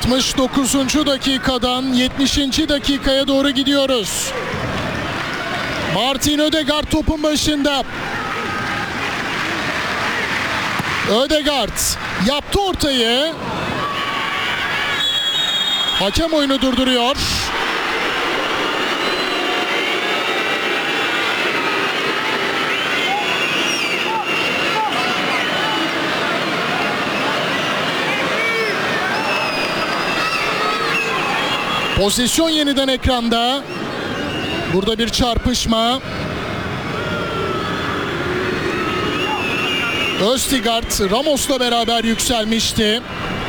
69. dakikadan 70. dakikaya doğru gidiyoruz. Martin Ødegaard topun başında. Ødegaard yaptı ortayı. Hakem oyunu durduruyor. Pozisyon yeniden ekranda. Burada bir çarpışma. Ødegaard Ramos'la beraber yükselmişti.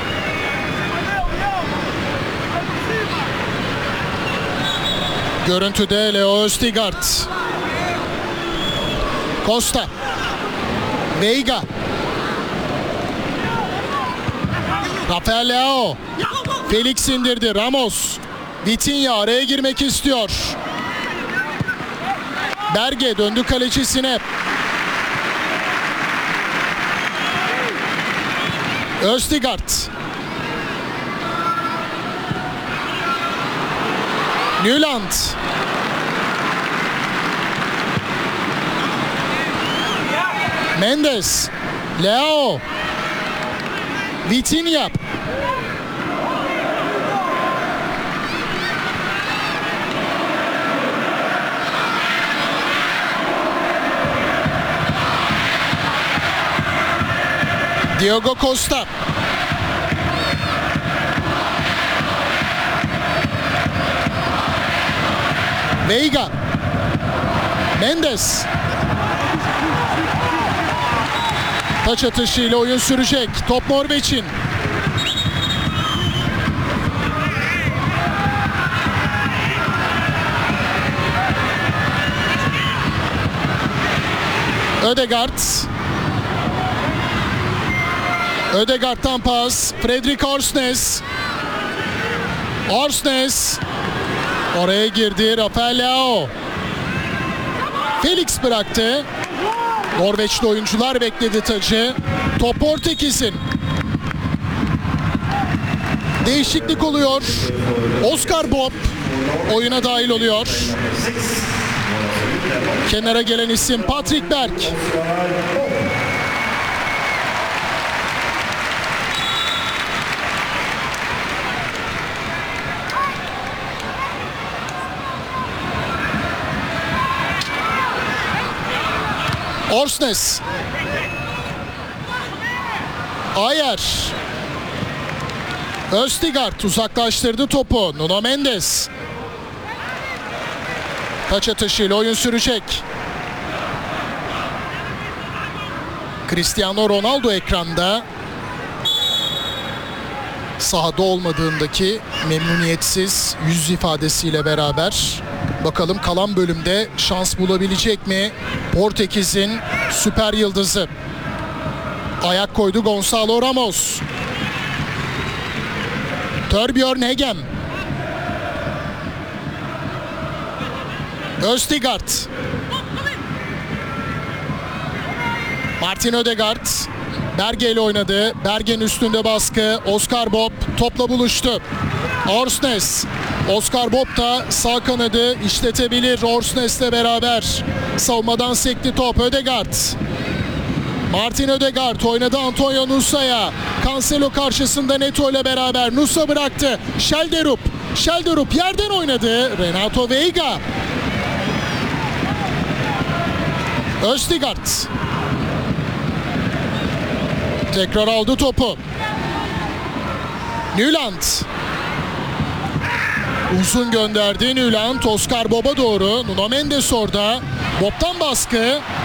Görüntüde Leo Ødegaard. Costa. Veiga. Rafael Leao. Felix indirdi. Ramos. Vitinha araya girmek istiyor. Berge döndü kalecisine. Ødegaard. Nyland. Mendes. Leao. Vitinha. Diogo Costa. Veiga. Mendes. Taç atışıyla oyun sürecek. Top Norveç'in. Ødegaard. Ødegaard'dan pas. Fredrik Orsnes. Orsnes. Oraya girdi. Rafael Leao. Felix bıraktı. Norveçli oyuncular bekledi tacı. Top Portekiz'in. Değişiklik oluyor. Oscar Bob oyuna dahil oluyor. Kenara gelen isim Patrick Berg. Orsnes. Ayer. Ødegaard uzaklaştırdı topu. Nuno Mendes. Taç atışıyla oyun sürecek. Cristiano Ronaldo ekranda. Sahada olmadığındaki memnuniyetsiz yüz ifadesiyle beraber. Bakalım kalan bölümde şans bulabilecek mi? Portekiz'in süper yıldızı. Ayak koydu Gonçalo Ramos. Torbjørn Hegem. Ødegaard. Martin Ødegaard. Berge ile oynadı. Berge'nin üstünde baskı. Oscar Bob topla buluştu. Orsnes. Oscar Bob da sağ kanadı işletebilir Orsnes'le beraber. Savunmadan sekti top. Ødegaard. Martin Ødegaard oynadı Antonio Nusa'ya. Cancelo karşısında Neto ile beraber. Nusa bıraktı. Schelderup. Schelderup yerden oynadı. Renato Veiga. Ødegaard. Tekrar aldı topu. Nyland. Uzun gönderdi Nyland. Oscar Bob'a doğru. Nuno Mendes orada. Bob'tan baskı.